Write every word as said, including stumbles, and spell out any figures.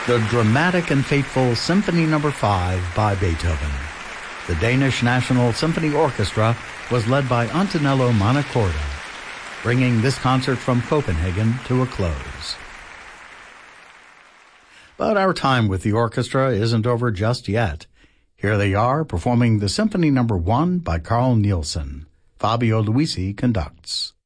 the dramatic and fateful Symphony Number five by Beethoven. The Danish National Symphony Orchestra was led by Antonello Montecorda, bringing this concert from Copenhagen to a close. But our time with the orchestra isn't over just yet. Here they are performing the Symphony Number one by Carl Nielsen. Fabio Luisi conducts.